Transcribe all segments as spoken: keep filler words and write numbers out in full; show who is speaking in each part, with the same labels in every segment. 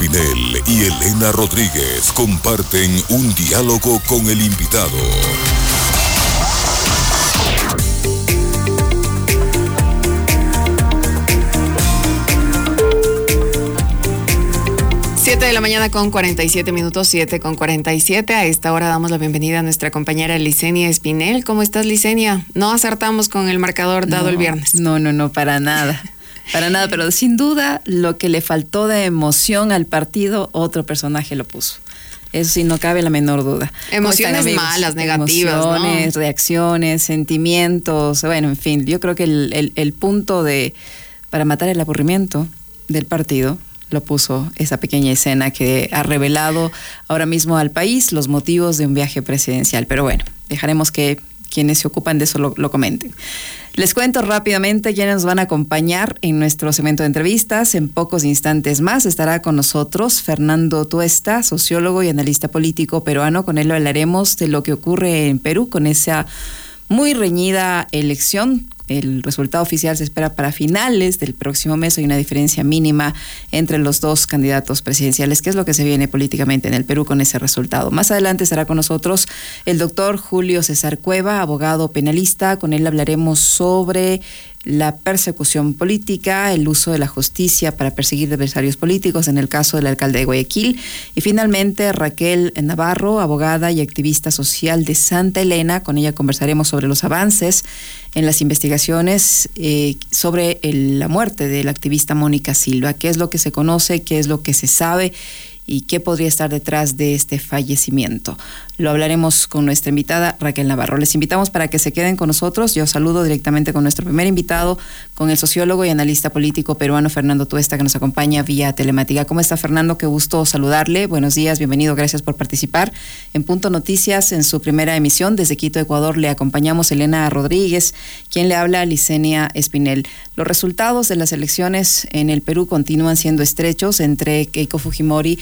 Speaker 1: Espinel y Elena Rodríguez comparten un diálogo con el invitado.
Speaker 2: siete de la mañana con cuarenta y siete minutos, siete con cuarenta y siete. A esta hora damos la bienvenida a nuestra compañera Licenia Espinel. ¿Cómo estás, Licenia? No acertamos con el marcador dado
Speaker 3: no,
Speaker 2: el viernes.
Speaker 3: No, no, no, para nada. Para nada, pero sin duda lo que le faltó de emoción al partido, otro personaje lo puso. Eso sí, no cabe la menor duda.
Speaker 2: Emociones malas, negativas,
Speaker 3: Emociones,
Speaker 2: ¿no?
Speaker 3: reacciones, sentimientos, bueno, en fin, yo creo que el, el, el punto de para matar el aburrimiento del partido lo puso esa pequeña escena que ha revelado ahora mismo al país los motivos de un viaje presidencial. Pero bueno, dejaremos que quienes se ocupan de eso lo, lo comenten. Les cuento rápidamente quiénes nos van a acompañar en nuestro segmento de entrevistas. En pocos instantes más estará con nosotros Fernando Tuesta, sociólogo y analista político peruano. Con él hablaremos de lo que ocurre en Perú con esa muy reñida elección. El resultado oficial se espera para finales del próximo mes. Hay una diferencia mínima entre los dos candidatos presidenciales. ¿Qué es lo que se viene políticamente en el Perú con ese resultado? Más adelante estará con nosotros el doctor Julio César Cueva, abogado penalista. Con él hablaremos sobre la persecución política, el uso de la justicia para perseguir adversarios políticos en el caso del alcalde de Guayaquil. Y finalmente Raquel Navarro, abogada y activista social de Santa Elena. Con ella conversaremos sobre los avances en las investigaciones eh, sobre el, la muerte de la activista Mónica Silva. ¿Qué es lo que se conoce? ¿Qué es lo que se sabe? ¿Y qué podría estar detrás de este fallecimiento? Lo hablaremos con nuestra invitada Raquel Navarro. Les invitamos para que se queden con nosotros. Yo saludo directamente con nuestro primer invitado, con el sociólogo y analista político peruano Fernando Tuesta, que nos acompaña vía telemática. ¿Cómo está, Fernando? Qué gusto saludarle. Buenos días, bienvenido, gracias por participar en Punto Noticias en su primera emisión. Desde Quito, Ecuador, le acompañamos Elena Rodríguez, quien le habla, Licenia Espinel. Los resultados de las elecciones en el Perú continúan siendo estrechos entre Keiko Fujimori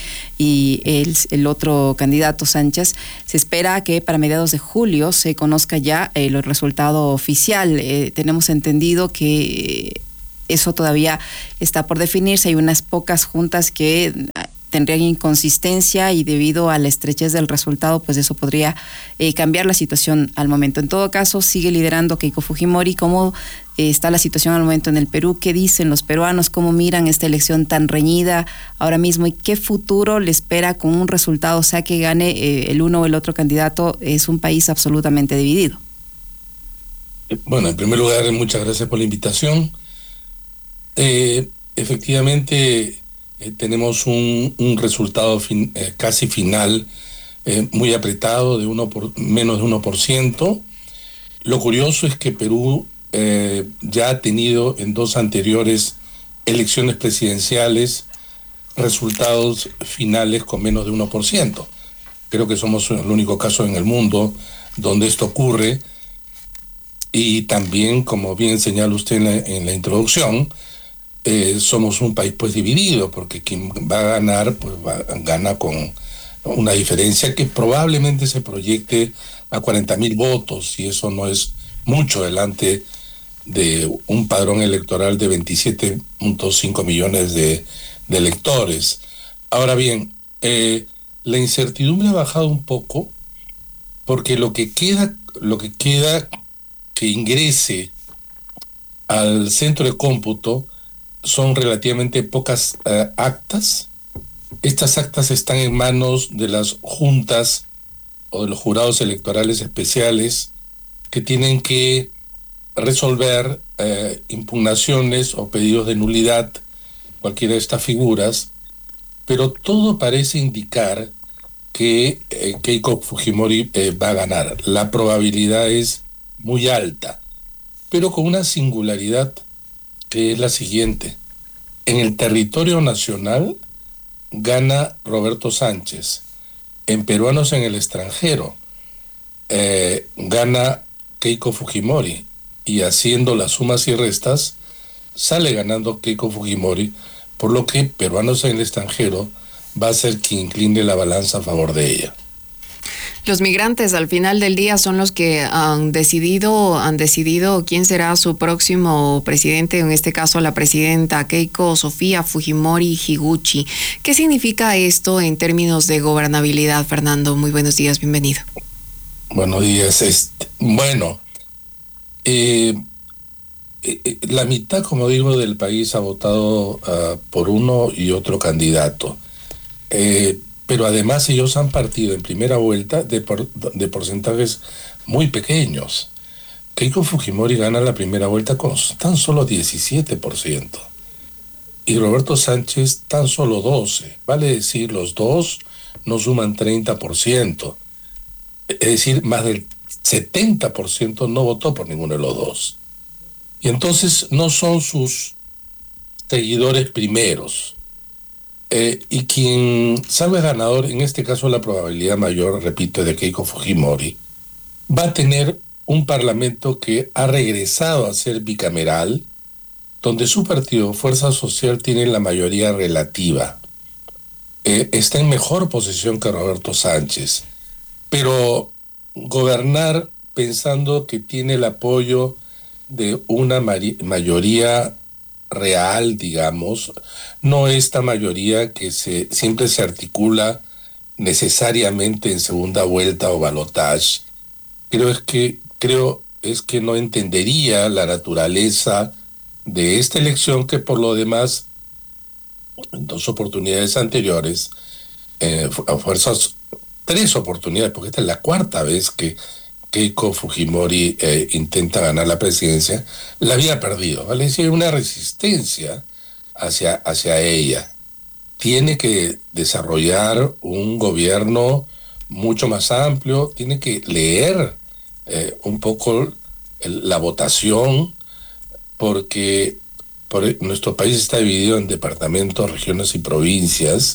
Speaker 3: y el, el otro candidato, Sánchez. Se espera que para mediados de julio se conozca ya el resultado oficial. Eh, tenemos entendido que eso todavía está por definirse. Hay unas pocas juntas que tendrían inconsistencia y debido a la estrechez del resultado, pues eso podría eh, cambiar la situación al momento. En todo caso, sigue liderando Keiko Fujimori. ¿Cómo eh, está la situación al momento en el Perú? ¿Qué dicen los peruanos? ¿Cómo miran esta elección tan reñida ahora mismo? ¿Y qué futuro le espera con un resultado? O sea, que gane eh, el uno o el otro candidato. Es un país absolutamente dividido.
Speaker 4: Bueno, en primer lugar, muchas gracias por la invitación. Eh, efectivamente... Eh, tenemos un, un resultado fin, eh, casi final, eh, muy apretado, de uno por, menos de uno por ciento. Lo curioso es que Perú eh, ya ha tenido en dos anteriores elecciones presidenciales resultados finales con menos de uno por ciento. Creo que somos el único caso en el mundo donde esto ocurre. Y también, como bien señala usted en la, en la introducción, Eh, somos un país pues dividido, porque quien va a ganar pues va, gana con una diferencia que probablemente se proyecte a cuarenta mil votos, y eso no es mucho delante de un padrón electoral de veintisiete punto cinco millones de, de electores. Ahora bien, eh, la incertidumbre ha bajado un poco, porque lo que queda, lo que queda que ingrese al centro de cómputo son relativamente pocas uh, actas. Estas actas están en manos de las juntas o de los jurados electorales especiales, que tienen que resolver uh, impugnaciones o pedidos de nulidad, cualquiera de estas figuras, pero todo parece indicar que eh, Keiko Fujimori eh, va a ganar. La probabilidad es muy alta, pero con una singularidad, que es la siguiente: en el territorio nacional gana Roberto Sánchez, en peruanos en el extranjero eh, gana Keiko Fujimori, y haciendo las sumas y restas sale ganando Keiko Fujimori, por lo que peruanos en el extranjero va a ser quien incline la balanza a favor de ella.
Speaker 2: Los migrantes al final del día son los que han decidido, han decidido quién será su próximo presidente, en este caso la presidenta Keiko Sofía Fujimori Higuchi. ¿Qué significa esto en términos de gobernabilidad, Fernando? Muy buenos días, bienvenido.
Speaker 4: Buenos días. Este, bueno, eh, eh, la mitad, como digo, del país ha votado uh, por uno y otro candidato. Eh, pero además ellos han partido en primera vuelta de, por, de porcentajes muy pequeños. Keiko Fujimori gana la primera vuelta con tan solo diecisiete por ciento y Roberto Sánchez tan solo doce por ciento. Vale decir, los dos no suman treinta por ciento. Es decir, más del setenta por ciento no votó por ninguno de los dos. Y entonces no son sus seguidores primeros. Eh, y quien salga ganador, en este caso la probabilidad mayor, repito, de Keiko Fujimori, va a tener un parlamento que ha regresado a ser bicameral, donde su partido, Fuerza Social, tiene la mayoría relativa. Eh, está en mejor posición que Roberto Sánchez. Pero gobernar pensando que tiene el apoyo de una mayoría real, digamos, no esta mayoría que se, siempre se articula necesariamente en segunda vuelta o balotaje, creo es que, creo es que no entendería la naturaleza de esta elección, que por lo demás, en dos oportunidades anteriores, eh, a fuerzas tres oportunidades, porque esta es la cuarta vez que Keiko Fujimori eh, intenta ganar la presidencia, la había perdido, ¿vale? Es decir, una resistencia hacia, hacia ella. Tiene que desarrollar un gobierno mucho más amplio, tiene que leer eh, un poco el, la votación, porque por, nuestro país está dividido en departamentos, regiones y provincias,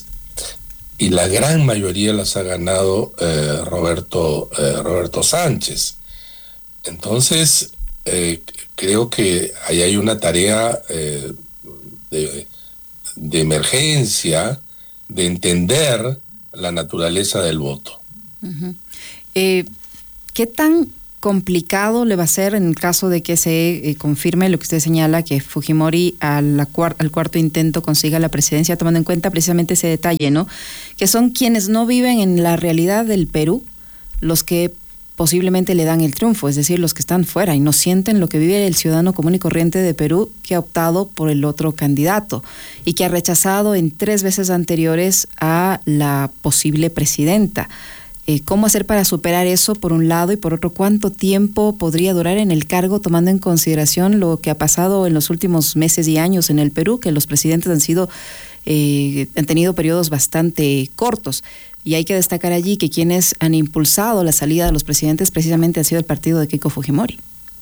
Speaker 4: y la gran mayoría las ha ganado eh, Roberto, eh, Roberto Sánchez. Entonces, eh, creo que ahí hay una tarea eh, de, de emergencia, de entender la naturaleza del voto.
Speaker 3: Uh-huh. Eh, ¿Qué tan complicado le va a ser en el caso de que se eh, confirme lo que usted señala, que Fujimori a la cuar- al cuarto intento consiga la presidencia, tomando en cuenta precisamente ese detalle, ¿no? Que son quienes no viven en la realidad del Perú los que posiblemente le dan el triunfo, es decir, los que están fuera y no sienten lo que vive el ciudadano común y corriente de Perú, que ha optado por el otro candidato y que ha rechazado en tres veces anteriores a la posible presidenta. Eh, ¿Cómo hacer para superar eso, por un lado, y por otro, cuánto tiempo podría durar en el cargo, tomando en consideración lo que ha pasado en los últimos meses y años en el Perú, que los presidentes han sido eh, han tenido periodos bastante cortos? Y hay que destacar allí que quienes han impulsado la salida de los presidentes precisamente ha sido el partido de Keiko Fujimori.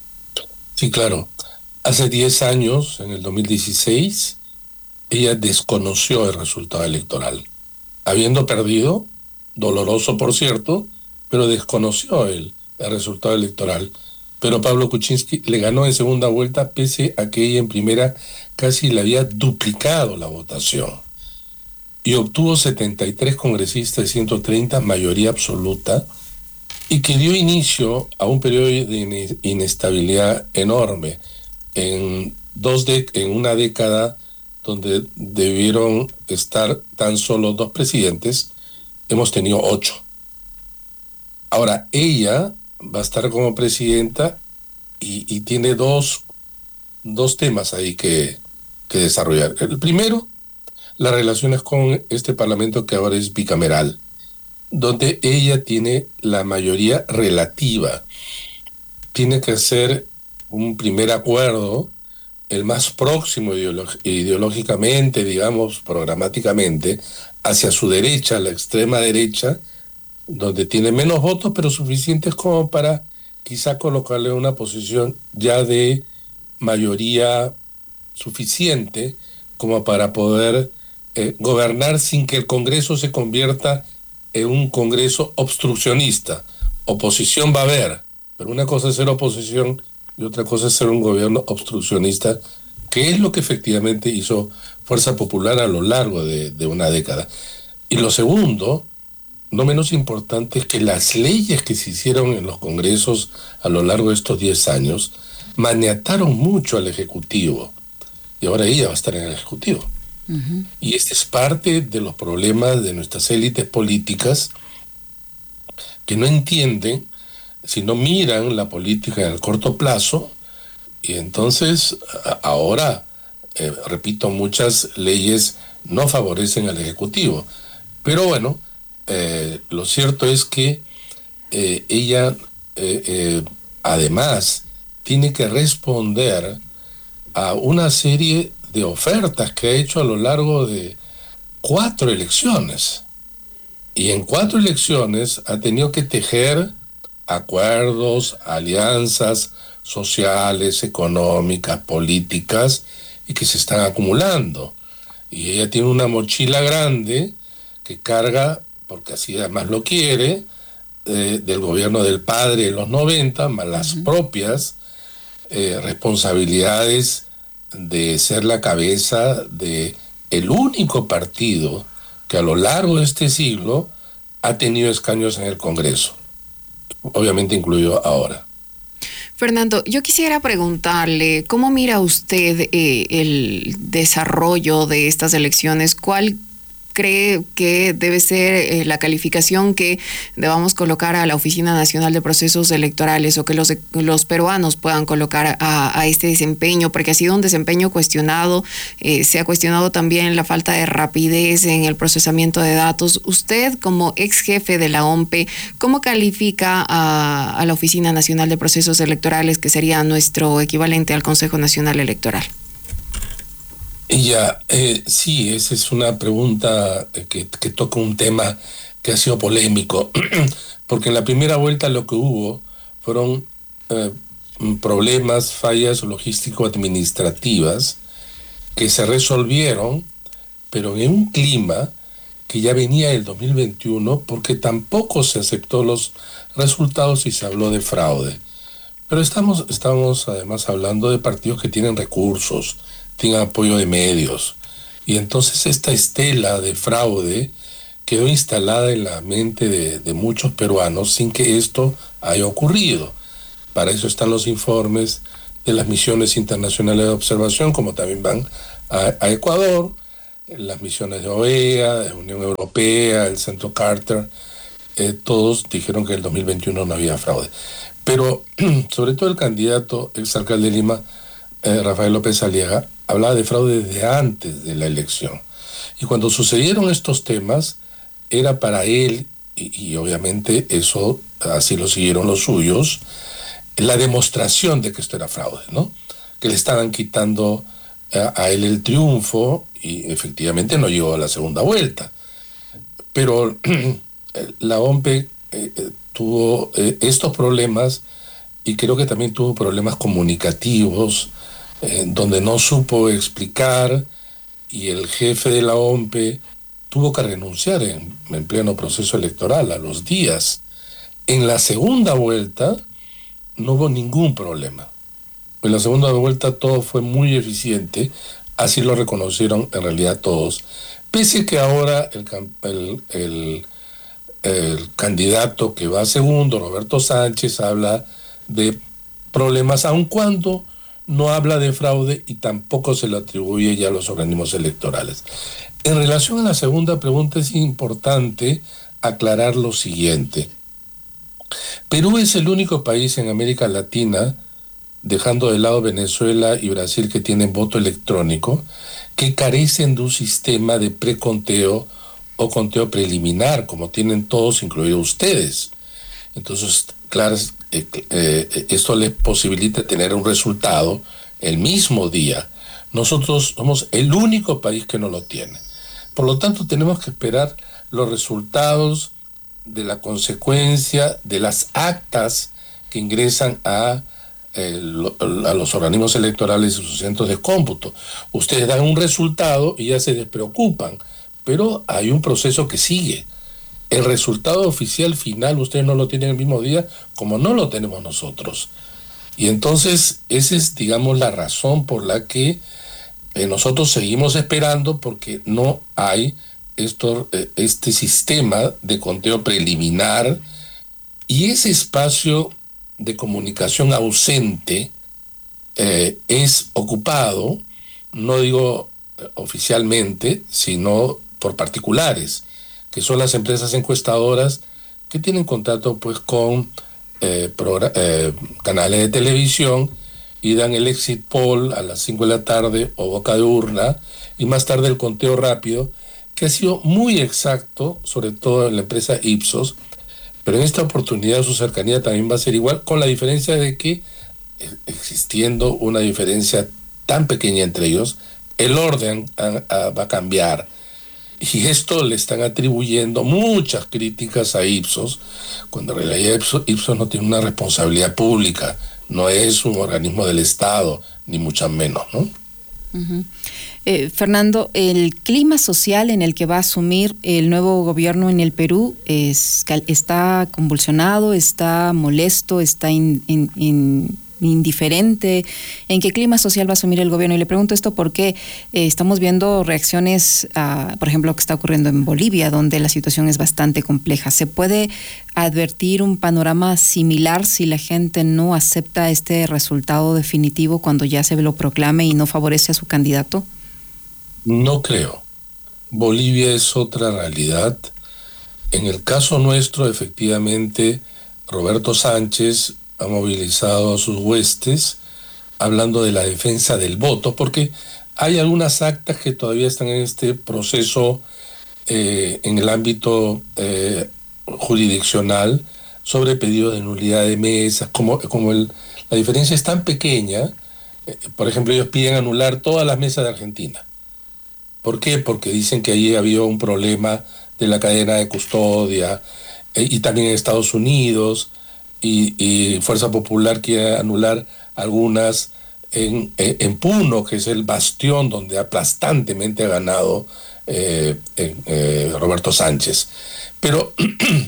Speaker 4: Sí, claro. Hace diez años, en el dos mil dieciséis, ella desconoció el resultado electoral. Habiendo perdido, doloroso por cierto, pero desconoció el, el resultado electoral. Pero Pablo Kuczynski le ganó en segunda vuelta, pese a que ella en primera casi le había duplicado la votación. Y obtuvo setenta y tres congresistas de ciento treinta, mayoría absoluta, y que dio inicio a un periodo de inestabilidad enorme. En, dos de, en una década donde debieron estar tan solo dos presidentes, hemos tenido ocho. Ahora, ella va a estar como presidenta y, y tiene dos, dos temas ahí que, que desarrollar. El primero, las relaciones con este parlamento que ahora es bicameral, donde ella tiene la mayoría relativa. Tiene que hacer un primer acuerdo, el más próximo ideolog- ideológicamente, digamos, programáticamente, hacia su derecha, la extrema derecha, donde tiene menos votos, pero suficientes como para quizá colocarle una posición ya de mayoría suficiente como para poder eh, gobernar sin que el Congreso se convierta en un Congreso obstruccionista. Oposición va a haber, pero una cosa es ser oposición y otra cosa es ser un gobierno obstruccionista, que es lo que efectivamente hizo Fuerza Popular a lo largo de, de una década. Y lo segundo no menos importante es que las leyes que se hicieron en los congresos a lo largo de estos diez años maniataron mucho al Ejecutivo. Y ahora ella va a estar en el Ejecutivo. Uh-huh. Y este es parte de los problemas de nuestras élites políticas, que no entienden, sino miran la política en el corto plazo, y entonces ahora, eh, repito, muchas leyes no favorecen al Ejecutivo. Pero bueno, eh, lo cierto es que eh, ella eh, eh, además tiene que responder a una serie de ofertas que ha hecho a lo largo de cuatro elecciones. Y en cuatro elecciones ha tenido que tejer acuerdos, alianzas sociales, económicas, políticas, y que se están acumulando. Y ella tiene una mochila grande que carga, porque así además lo quiere, eh, del gobierno del padre en los noventa, más las uh-huh. propias eh, responsabilidades de ser la cabeza de el único partido que a lo largo de este siglo ha tenido escaños en el Congreso, obviamente incluido ahora.
Speaker 2: Fernando, yo quisiera preguntarle, ¿cómo mira usted eh, el desarrollo de estas elecciones? ¿Cuál cree que debe ser eh, la calificación que debamos colocar a la Oficina Nacional de Procesos Electorales, o que los, los peruanos puedan colocar a, a este desempeño? Porque ha sido un desempeño cuestionado, eh, se ha cuestionado también la falta de rapidez en el procesamiento de datos. Usted, como ex jefe de la O M P E, ¿cómo califica a, a la Oficina Nacional de Procesos Electorales, que sería nuestro equivalente al Consejo Nacional Electoral?
Speaker 4: Ya, eh, sí, esa es una pregunta que, que toca un tema que ha sido polémico, porque en la primera vuelta lo que hubo fueron eh, problemas, fallas logístico-administrativas que se resolvieron, pero en un clima que ya venía del dos mil veintiuno, porque tampoco se aceptó los resultados y se habló de fraude. Pero estamos, estamos además hablando de partidos que tienen recursos, tienen apoyo de medios, y entonces esta estela de fraude quedó instalada en la mente de, de muchos peruanos sin que esto haya ocurrido. Para eso están los informes de las misiones internacionales de observación, como también van a, a Ecuador, las misiones de O E A, de Unión Europea, el Centro Carter, eh, todos dijeron que en el dos mil veintiuno no había fraude. Pero sobre todo el candidato, exalcalde de Lima, eh, Rafael López Aliaga, hablaba de fraude desde antes de la elección. Y cuando sucedieron estos temas, era para él, y, y obviamente eso así lo siguieron los suyos, la demostración de que esto era fraude, ¿no? Que le estaban quitando a, a él el triunfo, y efectivamente no llegó a la segunda vuelta. Pero la O M P E eh, tuvo eh, estos problemas, y creo que también tuvo problemas comunicativos, eh, donde no supo explicar, y el jefe de la O M P E tuvo que renunciar en, en pleno proceso electoral a los días. En la segunda vuelta no hubo ningún problema. En la segunda vuelta todo fue muy eficiente, así lo reconocieron en realidad todos. Pese a que ahora el, el, el, el candidato que va segundo, Roberto Sánchez, habla de problemas, aun cuando no habla de fraude y tampoco se le atribuye ya a los organismos electorales. En relación a la segunda pregunta, es importante aclarar lo siguiente. Perú es el único país en América Latina, dejando de lado Venezuela y Brasil, que tienen voto electrónico, que carecen de un sistema de preconteo o conteo preliminar, como tienen todos, incluidos ustedes. Entonces, claro, eh, eh, esto les posibilita tener un resultado el mismo día. Nosotros somos el único país que no lo tiene. Por lo tanto, tenemos que esperar los resultados de la consecuencia de las actas que ingresan a, eh, lo, a los organismos electorales y sus centros de cómputo. Ustedes dan un resultado y ya se despreocupan, pero hay un proceso que sigue. El resultado oficial final ustedes no lo tienen el mismo día, como no lo tenemos nosotros. Y entonces esa es, digamos, la razón por la que eh, nosotros seguimos esperando, porque no hay esto, este sistema de conteo preliminar y ese espacio de comunicación ausente eh, es ocupado, no digo oficialmente, sino por particulares, que son las empresas encuestadoras que tienen contacto pues con eh, eh, canales de televisión y dan el exit poll a las cinco de la tarde o boca de urna, y más tarde el conteo rápido, que ha sido muy exacto, sobre todo en la empresa Ipsos, pero en esta oportunidad su cercanía también va a ser igual, con la diferencia de que, existiendo una diferencia tan pequeña entre ellos, el orden a, a, va a cambiar. Y esto le están atribuyendo muchas críticas a Ipsos, cuando en realidad Ipsos, Ipsos no tiene una responsabilidad pública, no es un organismo del Estado, ni mucho menos, ¿no?
Speaker 3: Uh-huh. Eh, Fernando, el clima social en el que va a asumir el nuevo gobierno en el Perú es, está convulsionado, está molesto, está in, in, in, indiferente. ¿En qué clima social va a asumir el gobierno? Y le pregunto esto porque eh, estamos viendo reacciones a, por ejemplo, lo que está ocurriendo en Bolivia, donde la situación es bastante compleja. ¿Se puede advertir un panorama similar si la gente no acepta este resultado definitivo cuando ya se lo proclame y no favorece a su candidato?
Speaker 4: No creo. Bolivia es otra realidad. En el caso nuestro, efectivamente, Roberto Sánchez ha movilizado a sus huestes hablando de la defensa del voto, porque hay algunas actas que todavía están en este proceso eh, en el ámbito eh, jurisdiccional sobre pedido de nulidad de mesas, como, como el, la diferencia es tan pequeña, eh, por ejemplo, ellos piden anular todas las mesas de Argentina. ¿Por qué? Porque dicen que ahí había un problema de la cadena de custodia, eh, y también en Estados Unidos, y, y Fuerza Popular quiere anular algunas en, en, en Puno, que es el bastión donde aplastantemente ha ganado eh, eh, eh, Roberto Sánchez. Pero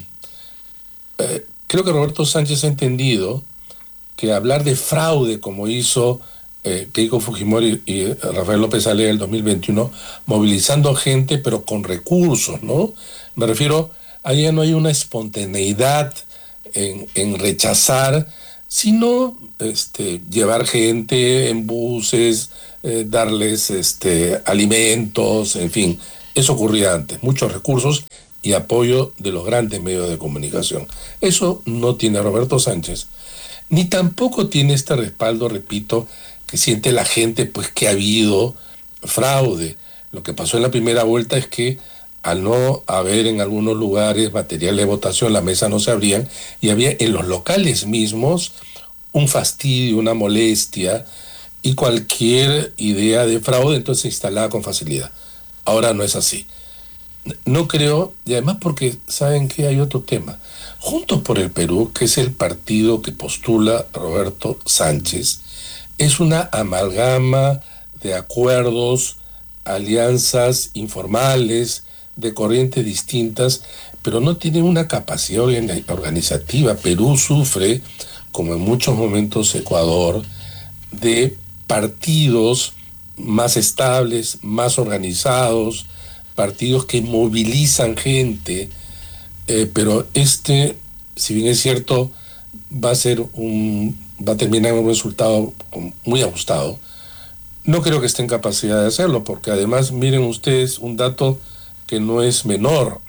Speaker 4: eh, creo que Roberto Sánchez ha entendido que hablar de fraude como hizo Eh, Keiko Fujimori y, y Rafael López Ale en el dos mil veintiuno, movilizando gente pero con recursos, ¿no? Me refiero, allá no hay una espontaneidad en, en rechazar, sino este, llevar gente en buses, eh, darles este, alimentos, en fin, eso ocurría antes, muchos recursos y apoyo de los grandes medios de comunicación. Eso no tiene Roberto Sánchez, ni tampoco tiene este respaldo, repito, que siente la gente, pues que ha habido fraude. Lo que pasó en la primera vuelta es que al no haber en algunos lugares material de votación, las mesas no se abrían y había en los locales mismos un fastidio, una molestia, y cualquier idea de fraude entonces se instalaba con facilidad. Ahora no es así. No creo, y además porque saben que hay otro tema. Juntos por el Perú, que es el partido que postula Roberto Sánchez, es una amalgama de acuerdos, alianzas informales, de corrientes distintas, pero no tiene una capacidad organizativa. Perú sufre, como en muchos momentos Ecuador, de partidos más estables, más organizados, partidos que movilizan gente, eh, pero este, si bien es cierto, va a ser un va a terminar en un resultado muy ajustado. No creo que esté en capacidad de hacerlo, porque además, miren ustedes un dato que no es menor.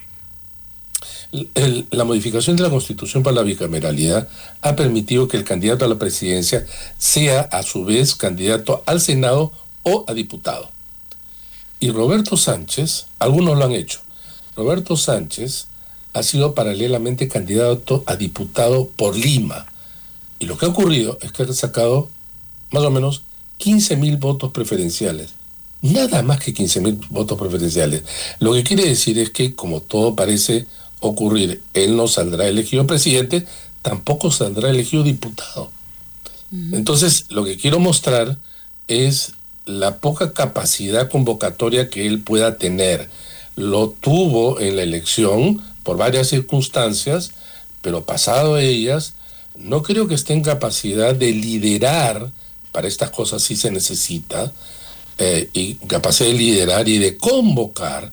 Speaker 4: El, el, la modificación de la Constitución para la bicameralidad ha permitido que el candidato a la presidencia sea a su vez candidato al Senado o a diputado. Y Roberto Sánchez, algunos lo han hecho, Roberto Sánchez ha sido paralelamente candidato a diputado por Lima. Y lo que ha ocurrido es que ha sacado más o menos quince mil votos preferenciales. Nada más que quince mil votos preferenciales. Lo que quiere decir es que, como todo parece ocurrir, él no saldrá elegido presidente, tampoco saldrá elegido diputado. Uh-huh. Entonces, lo que quiero mostrar es la poca capacidad convocatoria que él pueda tener. Lo tuvo en la elección por varias circunstancias, pero pasado ellas, no creo que esté en capacidad de liderar. Para estas cosas sí se necesita, eh, y capacidad de liderar y de convocar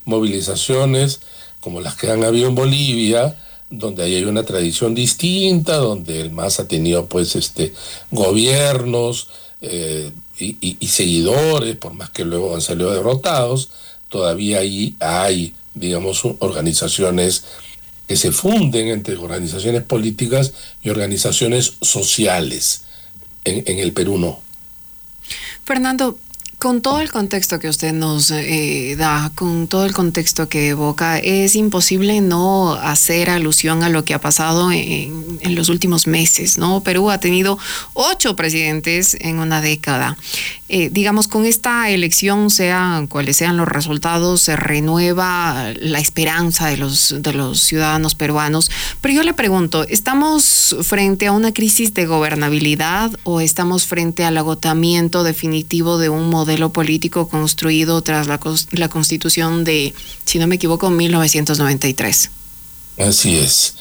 Speaker 4: movilizaciones como las que han habido en Bolivia, donde ahí hay una tradición distinta, donde el M A S ha tenido pues este gobiernos eh, y, y, y seguidores, por más que luego han salido derrotados, todavía ahí hay, digamos, organizaciones que se funden entre organizaciones políticas y organizaciones sociales. En, en el Perú no.
Speaker 2: Fernando, con todo el contexto que usted nos eh, da, con todo el contexto que evoca, es imposible no hacer alusión a lo que ha pasado en, en los últimos meses, ¿no? Perú ha tenido ocho presidentes en una década. Eh, digamos, con esta elección, sean cuales sean los resultados, se renueva la esperanza de los, de los ciudadanos peruanos. Pero yo le pregunto, ¿estamos frente a una crisis de gobernabilidad o estamos frente al agotamiento definitivo de un modelo político construido tras la, la Constitución de, si no me equivoco, mil novecientos noventa y tres?
Speaker 4: Así es.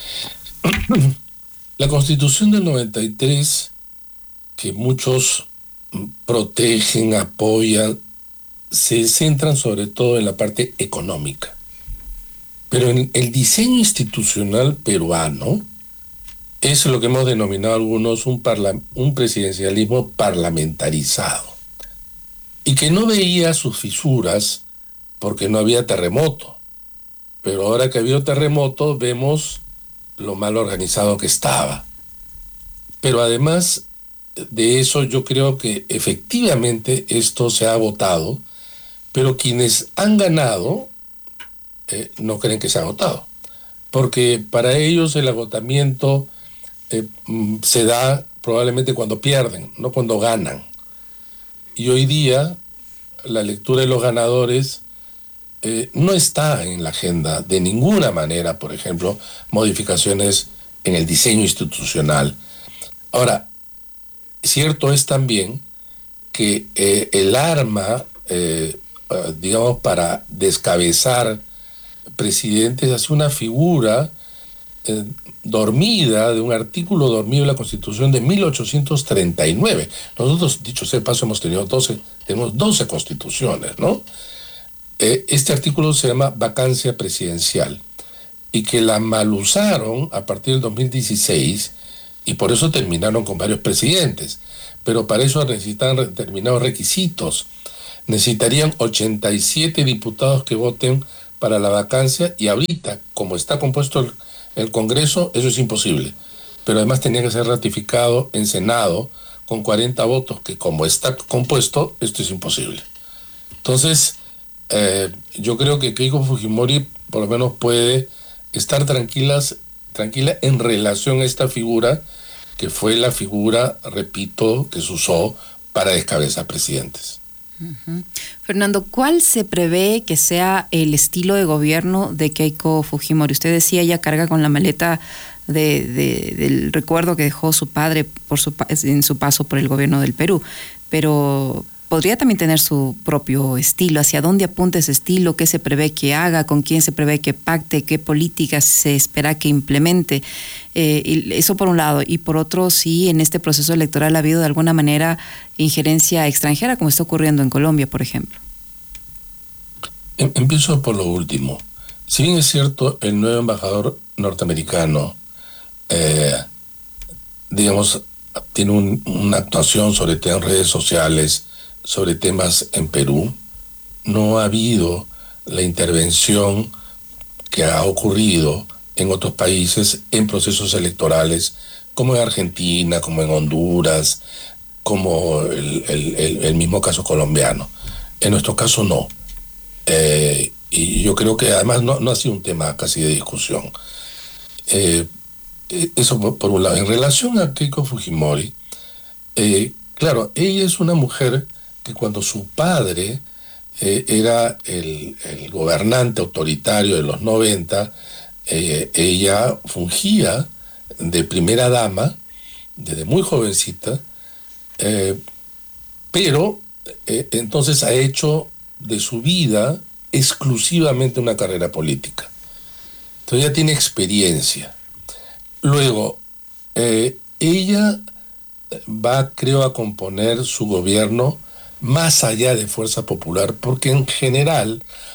Speaker 4: La Constitución del noventa y tres, que muchos protegen, apoyan, se centran sobre todo en la parte económica. Pero en el diseño institucional peruano es lo que hemos denominado algunos un, parla- un presidencialismo parlamentarizado, y que no veía sus fisuras porque no había terremoto. Pero ahora que ha habido terremoto vemos lo mal organizado que estaba. Pero además de eso, yo creo que efectivamente esto se ha agotado, pero quienes han ganado eh, no creen que se ha agotado, porque para ellos el agotamiento eh, se da probablemente cuando pierden, no cuando ganan. Y hoy día la lectura de los ganadores eh, no está en la agenda de ninguna manera, por ejemplo, modificaciones en el diseño institucional. Ahora, cierto es también que eh, el arma, eh, uh, digamos, para descabezar presidentes hace una figura eh, dormida, de un artículo dormido de la Constitución de mil ochocientos treinta y nueve. Nosotros, dicho sea de paso, hemos tenido doce, tenemos doce constituciones, ¿no? Eh, este artículo se llama vacancia presidencial, y que la mal usaron a partir del dos mil dieciséis, y por eso terminaron con varios presidentes. Pero para eso necesitan determinados requisitos. Necesitarían ochenta y siete diputados que voten para la vacancia, y ahorita, como está compuesto el, el Congreso, eso es imposible. Pero además tenía que ser ratificado en Senado con cuarenta votos, que como está compuesto, esto es imposible. Entonces, eh, yo creo que Keiko Fujimori por lo menos puede estar tranquilas tranquila en relación a esta figura, que fue la figura, repito, que se usó para descabezar presidentes.
Speaker 3: Uh-huh. Fernando, ¿cuál se prevé que sea el estilo de gobierno de Keiko Fujimori? Usted decía, ella carga con la maleta de, de, del recuerdo que dejó su padre por su, en su paso por el gobierno del Perú, pero podría también tener su propio estilo. ¿Hacia dónde apunta ese estilo? ¿Qué se prevé que haga? ¿Con quién se prevé que pacte? ¿Qué políticas se espera que implemente? Eh, y eso por un lado. Y por otro, sí, en este proceso electoral ha habido de alguna manera injerencia extranjera, como está ocurriendo en Colombia, por ejemplo.
Speaker 4: Empiezo por lo último. Si bien es cierto, el nuevo embajador norteamericano, eh, digamos, tiene un, una actuación sobre todo en redes sociales, sobre temas en Perú, no ha habido la intervención que ha ocurrido en otros países en procesos electorales, como en Argentina, como en Honduras, como el, el, el, el mismo caso colombiano. En nuestro caso no. Eh, y yo creo que además no, no ha sido un tema casi de discusión. Eh, eso por, por un lado. En relación a Keiko Fujimori, eh, claro, ella es una mujer que cuando su padre eh, era el, el gobernante autoritario de los noventa, eh, ella fungía de primera dama desde muy jovencita, eh, pero eh, entonces ha hecho de su vida exclusivamente una carrera política. Entonces ella tiene experiencia. Luego, eh, ella va, creo, a componer su gobierno más allá de Fuerza Popular, porque en general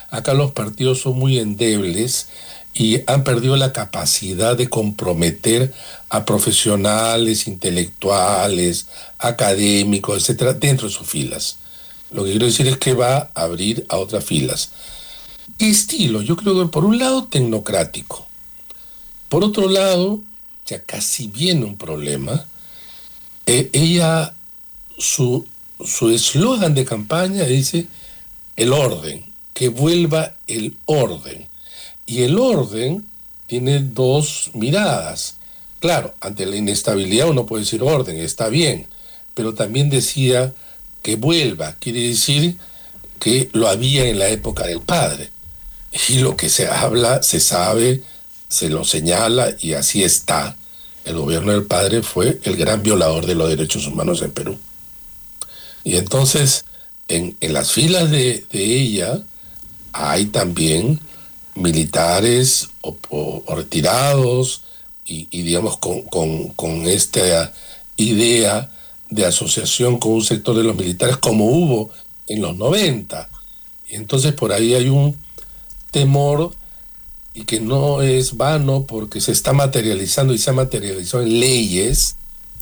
Speaker 4: acá los partidos son muy endebles y han perdido la capacidad de comprometer a profesionales, intelectuales, académicos, etcétera, dentro de sus filas. Lo que quiero decir es que va a abrir a otras filas. ¿Qué estilo? Yo creo que por un lado tecnocrático. Por otro lado, ya casi viene un problema. Eh, ella, su su eslogan de campaña dice el orden, que vuelva el orden. Y el orden tiene dos miradas. Claro, ante la inestabilidad uno puede decir orden, está bien, pero también decía que vuelva, quiere decir que lo había en la época del padre. Y lo que se habla, se sabe, se lo señala y así está. El gobierno del padre fue el gran violador de los derechos humanos en Perú. Y entonces, en, en las filas de, de ella hay también militares o, o, o retirados y, y digamos con, con, con esta idea de asociación con un sector de los militares como hubo en los noventa. Entonces por ahí hay un temor y que no es vano porque se está materializando y se ha materializado en leyes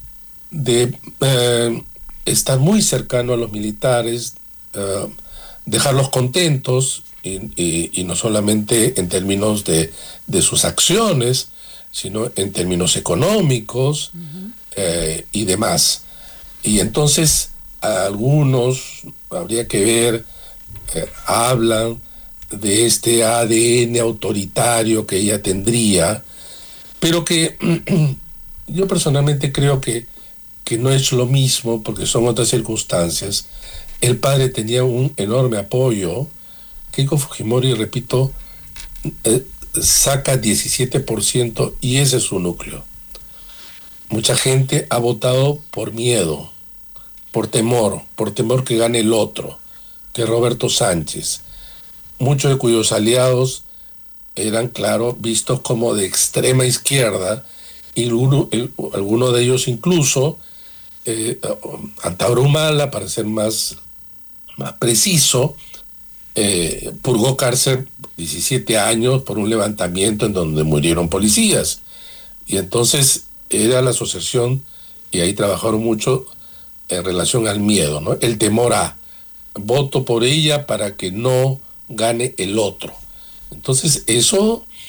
Speaker 4: de eh, estar muy cercano a los militares, eh, dejarlos contentos y, y, y no solamente en términos de, de sus acciones, sino en términos económicos uh-huh. eh, y demás. Y entonces algunos, habría que ver, eh, hablan de este A D N autoritario que ella tendría, pero que yo personalmente creo que, que no es lo mismo porque son otras circunstancias. El padre tenía un enorme apoyo. Keiko Fujimori, repito, eh, saca diecisiete por ciento y ese es su núcleo. Mucha gente ha votado por miedo, por temor, por temor que gane el otro, que Roberto Sánchez, muchos de cuyos aliados eran, claro, vistos como de extrema izquierda, y uno, el, alguno de ellos incluso, eh, Antauro Humala, para ser más, más preciso, eh, purgó cárcel diecisiete años por un levantamiento en donde murieron policías. Y entonces era la asociación, y ahí trabajaron mucho en relación al miedo, ¿no? El temor a voto por ella para que no gane el otro. Entonces eso